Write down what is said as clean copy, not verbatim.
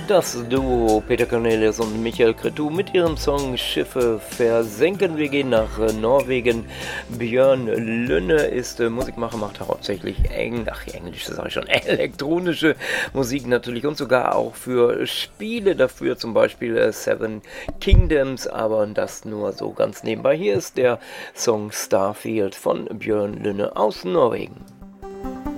Das Duo Peter Cornelius und Michael Cretu mit ihrem Song Schiffe versenken. Wir gehen nach Norwegen. Björn Lünne ist Musikmacher, macht hauptsächlich englische, sage ich schon, elektronische Musik natürlich und sogar auch für Spiele dafür, zum Beispiel Seven Kingdoms, aber das nur so ganz nebenbei. Hier ist der Song Starfield von Björn Lünne aus Norwegen.